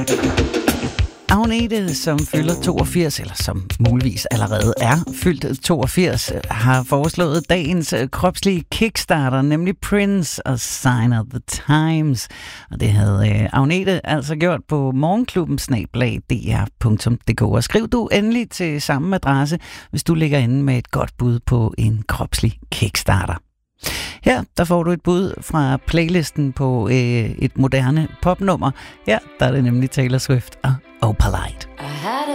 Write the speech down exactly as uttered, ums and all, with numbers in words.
Agnete, som fylder toogfirs, eller som muligvis allerede er fyldt toogfirs, har foreslået dagens kropslige kickstarter, nemlig Prince og Sign of the Times. Og det havde Agnete altså gjort på morgenklubben snabel-a d r punktum d k. Og skriv du endelig til samme adresse, hvis du ligger inde med et godt bud på en kropslig kickstarter. Her, der får du et bud fra playlisten på øh, et moderne popnummer. Her, der er det nemlig Taylor Swift og Opalite.